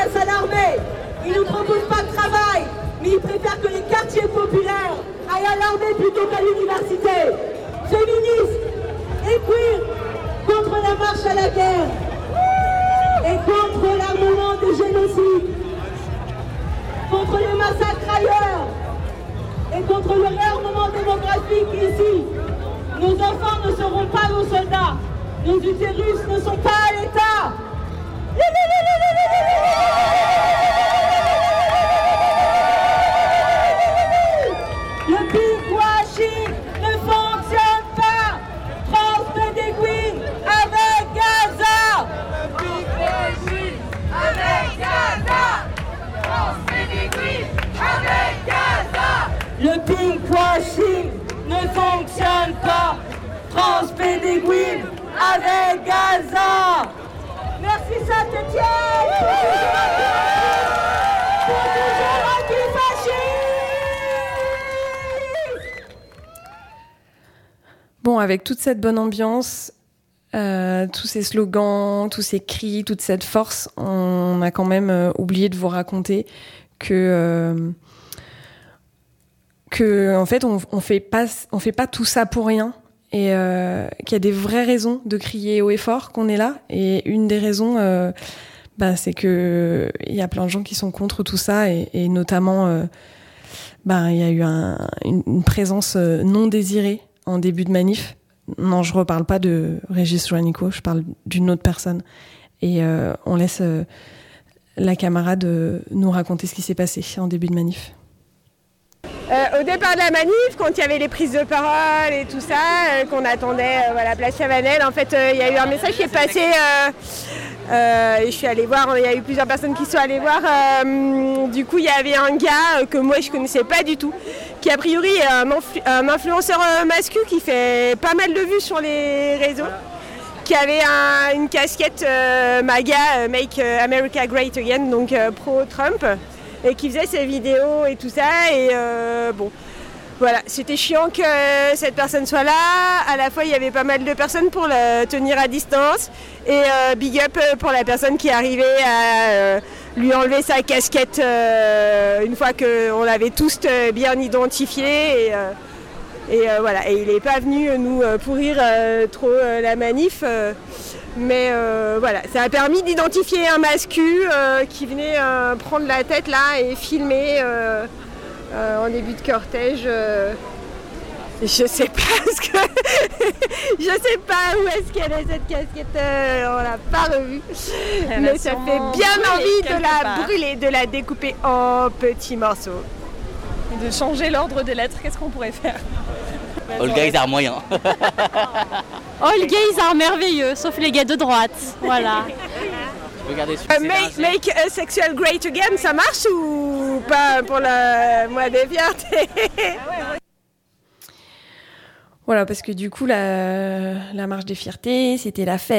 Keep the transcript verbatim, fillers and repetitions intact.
s'adressent à l'armée. Ils ne nous proposent pas de travail, mais ils préfèrent que les quartiers populaires aillent à l'armée plutôt qu'à l'université. Féministes et queer contre la marche à la guerre et contre l'armement des génocides, contre les massacres ailleurs et contre le réarmement démographique ici. Nos enfants ne seront pas nos soldats. Nos utérus ne sont pas à l'État. Le pinkwashing ne fonctionne pas. France pédéguine avec Gaza. Le pinkwashing avec Gaza. France pédéguine avec Gaza. Le pinkwashing ne fonctionne pas. France pédéguine avec Gaza. Merci Saint-Étienne. Pour toujours antifascistes. Bon, avec toute cette bonne ambiance, euh, tous ces slogans, tous ces cris, toute cette force, on a quand même euh, oublié de vous raconter que euh, que en fait on, on fait pas on fait pas tout ça pour rien. Et euh, qu'il y a des vraies raisons de crier haut et fort qu'on est là. Et une des raisons, euh, bah, c'est que il y a plein de gens qui sont contre tout ça, et, et notamment, euh, bah, il y a eu un, une, une présence non désirée en début de manif. Non, je reparle pas de Régis Juanico, je parle d'une autre personne. Et euh, on laisse euh, la camarade euh, nous raconter ce qui s'est passé en début de manif. Euh, au départ de la manif, quand il y avait les prises de parole et tout ça, euh, qu'on attendait euh, à la place Chavanel, en fait, il euh, y a eu un message qui est passé. Euh, euh, et je suis allée voir, il y a eu plusieurs personnes qui sont allées voir. Euh, du coup, il y avait un gars euh, que moi je connaissais pas du tout, qui a priori est un, influ- un influenceur euh, masculin qui fait pas mal de vues sur les réseaux, qui avait un, une casquette euh, MAGA, euh, Make America Great Again, donc euh, pro-Trump, et qui faisait ses vidéos et tout ça. Et euh, bon, voilà, c'était chiant que cette personne soit là. À la fois, il y avait pas mal de personnes pour le tenir à distance. Et euh, big up pour la personne qui arrivait à euh, lui enlever sa casquette euh, une fois qu'on l'avait tous bien identifié. Et, euh, et euh, voilà, et il n'est pas venu nous pourrir euh, trop euh, la manif. Euh, Mais euh, voilà, ça a permis d'identifier un mascu euh, qui venait euh, prendre la tête là et filmer euh, euh, en début de cortège. Euh, je sais pas ce que je sais pas où est-ce qu'elle est cette casquette, euh, on l'a pas revue. Mais ça fait bien envie de la part. brûler, de la découper en petits morceaux. Et de changer l'ordre des lettres, qu'est-ce qu'on pourrait faire? All guys are moyen. All gays are merveilleux, sauf les gars de droite. Voilà. Tu peux garder uh, make, make a sexual great again, ça marche ou pas pour le mois des fiertés? Voilà, parce que du coup, la, la marche des fiertés, c'était la fête.